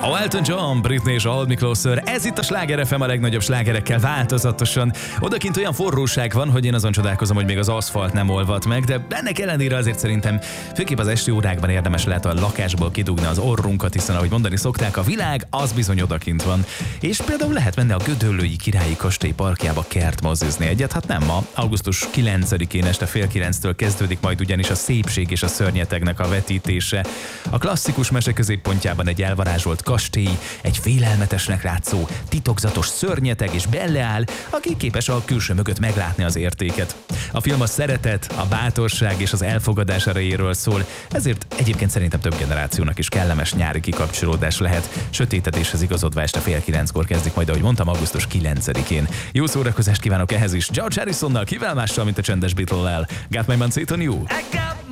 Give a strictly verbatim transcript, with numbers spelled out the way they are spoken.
A Elton John, Britney és Hold Me Closer, ez itt a Sláger ef em a legnagyobb slágerekkel változatosan. Odakint olyan forróság van, hogy én azon csodálkozom, hogy még az aszfalt nem olvadt meg, de ennek ellenére azért szerintem főképp az esti órákban érdemes lehet a lakásból kidugni az orrunkat, hiszen ahogy mondani szokták, a világ az bizony odakint van. És például lehet menni a Gödöllői Királyi Kastély parkjába kertmozizni egyet, hát nem ma, augusztus kilencedikén este fél kilenctől kezdődik majd ugyanis a Szépség és a szörnyetegnek a vetítése. A klasszikus mese középpontjában egy elvarázsolt kastély, egy félelmetesnek látszó, titokzatos szörnyeteg és belleáll, aki képes a külső mögött meglátni az értéket. A film a szeretet, a bátorság és az elfogadás erejéről szól, ezért egyébként szerintem több generációnak is kellemes nyári kikapcsolódás lehet. Sötétedéshez igazodva este fél kilenckor kezdik majd, ahogy mondtam, augusztus kilencedikén. Jó szórakozást kívánok ehhez is George Harrisonnal, kivel mással, mint a csendes Beatle-lel. Got my man on you?